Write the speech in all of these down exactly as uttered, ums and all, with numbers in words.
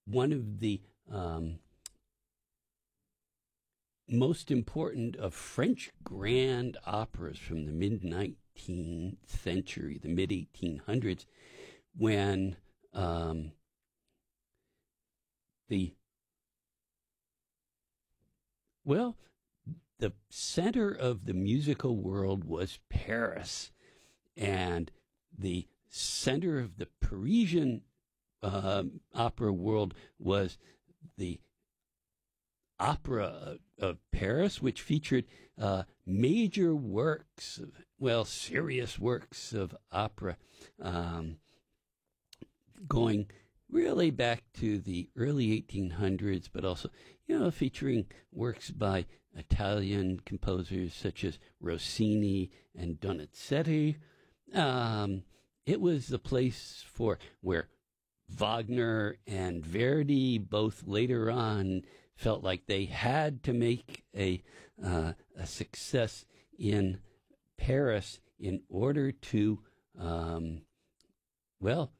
one of the um, most important of French grand operas from the mid-nineteenth century, the mid-eighteen hundreds, when um, the, well, the center of the musical world was Paris, and the center of the Parisian uh, opera world was the Opera of Paris, which featured uh, major works, of, well, serious works of opera, um, going really back to the early eighteen hundreds, but also, you know, featuring works by Italian composers such as Rossini and Donizetti. Um, it was the place for where Wagner and Verdi both later on felt like they had to make a uh, a success in Paris in order to, um, well,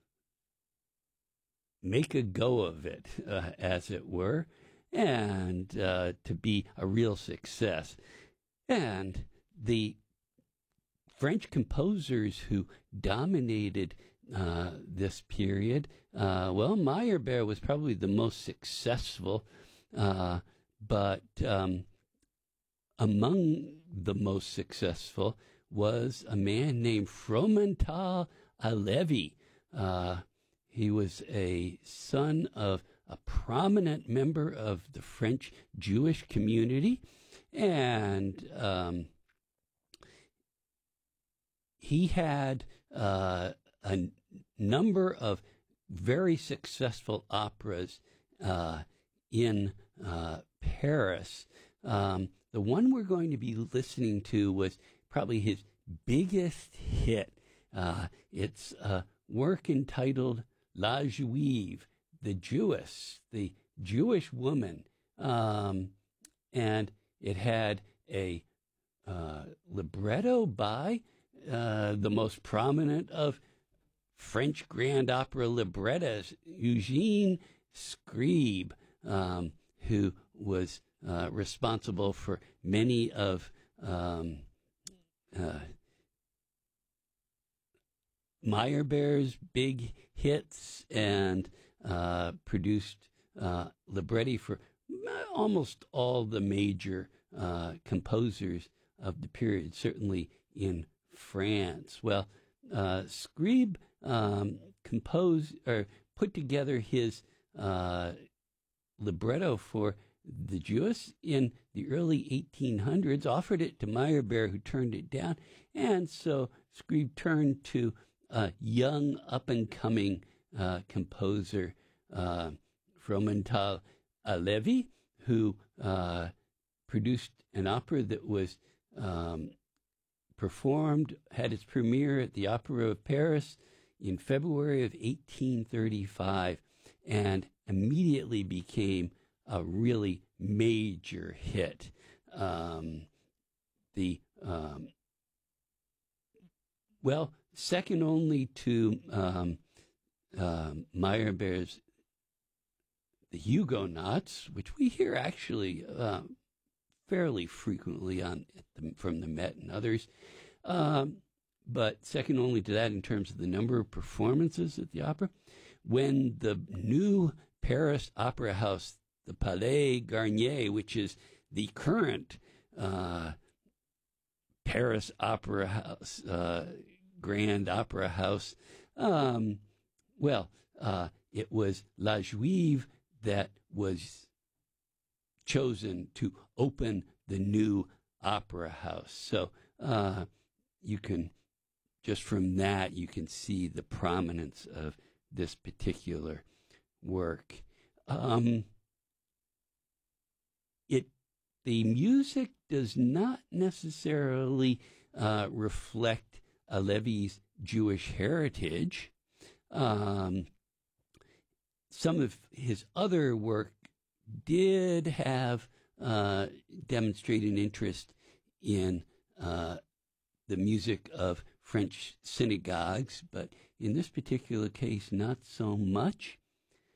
make a go of it, uh, as it were, and uh, to be a real success. And the French composers who dominated uh, this period, uh, well, Meyerbeer was probably the most successful, uh, but um, among the most successful was a man named Fromental Alevi. Uh, He was a son of a prominent member of the French Jewish community, and um, he had uh, a n- number of very successful operas uh, in uh, Paris. Um, the one we're going to be listening to was probably his biggest hit. Uh, it's a work entitled La Juive, the Jewess, the Jewish woman, um, and it had a uh, libretto by uh, the most prominent of French grand opera librettists, Eugene Scribe, um, who was uh, responsible for many of um, uh, Meyerbeer's big hits, and uh, produced uh, libretti for almost all the major uh, composers of the period, certainly in France. Well, uh, Scribe um, composed or put together his uh, libretto for the Jewess in the early eighteen hundreds, offered it to Meyerbeer, who turned it down, and so Scribe turned to a young, up-and-coming uh, composer, uh, Fromental Alevi, who uh, produced an opera that was um, performed, had its premiere at the Opera of Paris in February of eighteen thirty-five, and immediately became a really major hit. Um, the um, well, second only to um, uh, Meyerbeer's The Huguenots, which we hear actually uh, fairly frequently on at the, from the Met and others, um, but second only to that in terms of the number of performances at the opera. When the new Paris Opera House, the Palais Garnier, which is the current uh, Paris Opera House, uh, Grand Opera House, um, well, uh, it was La Juive that was chosen to open the new opera house. So uh, you can, just from that, you can see the prominence of this particular work. Um, it the music does not necessarily uh, reflect Alevi's Jewish heritage. Um, some of his other work did have uh, demonstrate an interest in uh, the music of French synagogues, but in this particular case, not so much.